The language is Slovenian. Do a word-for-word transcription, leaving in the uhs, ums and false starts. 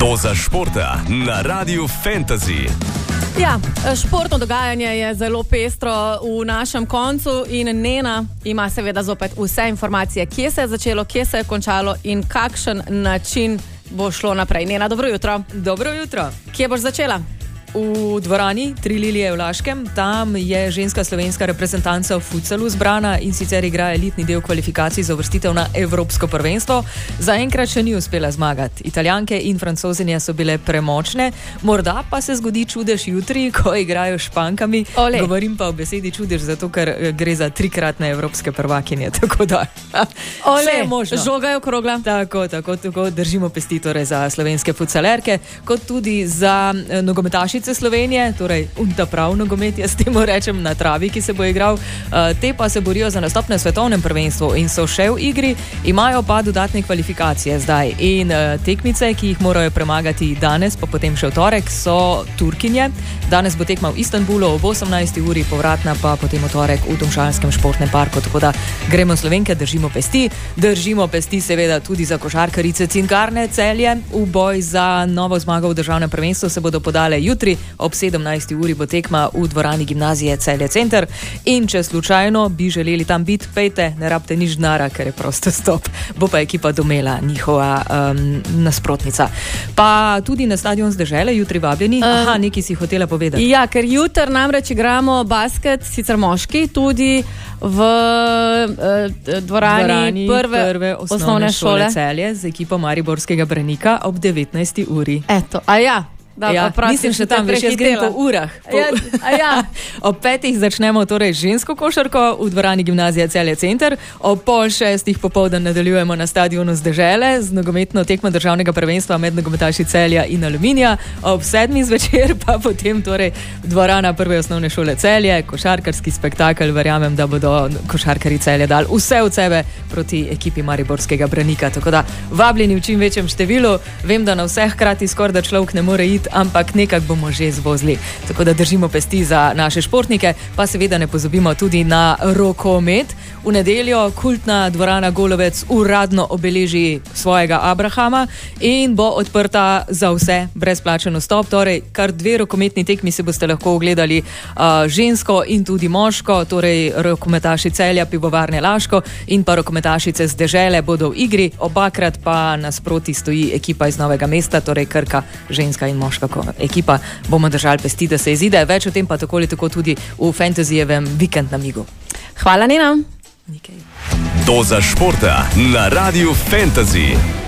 Doza športa na Radiu Fantasy. Ja, športno dogajanje je zelo pestro v našem koncu in Nena ima seveda zopet vse informacije, kje se je začelo, kje se je končalo in kakšen način bo šlo naprej. Nena, dobro jutro. Dobro jutro. Kje boš začela? V dvorani Tri Lilije v Laškem, tam je ženska slovenska reprezentanca v futsalu zbrana in sicer igra elitni del kvalifikacij za uvrstitev na Evropsko prvenstvo. Zaenkrat še ni uspela zmagati. Italijanke in Francozinje so bile premočne, morda pa se zgodi čudež jutri, ko igrajo s Špankami. Ole. Govorim pa o besedi čudež, zato ker gre za trikratne evropske prvakinje, tako da Ole, vse je možno. Žoga je okrogla. Tako, tako, tako držimo pesti torej za slovenske futsalerke, kot tudi za eh, nogometašice Slovenije, torej ta prav nogomet, jaz temu rečem, na travi, ki se bo igral. Uh, te pa se borijo za nastop na svetovnem prvenstvu in so še v igri, imajo pa dodatne kvalifikacije zdaj. In uh, tekmice, ki jih morajo premagati danes, pa potem še v torek, so Turkinje. Danes bo tekma v Istanbulu ob osemnajsti uri, povratna pa potem v torek v Domžalskem športnem parku. Tako da gremo Slovenke, držimo pesti, držimo pesti seveda tudi za košarkarice Cinkarne Celje. V boj za novo zmago v državnem prvenstvu se bodo podale jutri. Ob sedemnajsti uri bo tekma v dvorani gimnazije Celje Center in če slučajno bi želeli tam biti, pejte, ne rabite nič denarja, ker je prosto stop. Bo pa ekipa Domela njihova um, nasprotnica. Pa tudi na stadion z Dežele jutri vabljeni. Aha, nekaj si hotela povedati. Ja, ker jutri namreč igramo basket, sicer moški, tudi v uh, dvorani, dvorani prve, prve osnovne, osnovne šole, šole Celje z ekipo Mariborskega Branika ob devetnajsti uri. Eto, a ja. Da, ja, prosim, nisem še tam, veš, jaz grem po urah. Po... Ja, ja. Ob petih začnemo torej žensko košarko v dvorani gimnazije Celje Center, ob pol šestih popoldan nadaljujemo na stadionu z Dežele z nogometno tekmo državnega prvenstva med nogometaši Celja in Aluminija, ob sedmih zvečer pa potem torej dvorana prve osnovne šole Celje, košarkarski spektakel, verjamem, da bodo košarkari Celje dali vse od sebe proti ekipi Mariborskega Branika, tako da vabljeni v čim večjem številu, vem, da na vseh krati skoraj da človek ne more iti, ampak nekako bomo že zvozili. Tako da držimo pesti za naše športnike, pa seveda ne pozabimo tudi na rokomet. V nedeljo kultna dvorana Golovec uradno obeleži svojega Abrahama in bo odprta za vse, brezplačen vstop. Torej, kar dve rokometni tekmi se boste lahko ogledali, uh, žensko in tudi moško, torej rokometaši Celja, Pivovarne Laško in pa rokometašice z Dežele bodo v igri, obakrat pa nasproti stoji ekipa iz Novega mesta, torej Krka, ženska in moška. Kako ekipa, bomo držali pesti, da se izide. Več o tem pa tako ali tako tudi v Fantasyjevem vikend namigu. Hvala, Nena. Nikaj. Doza športa na Radiu Fantasy.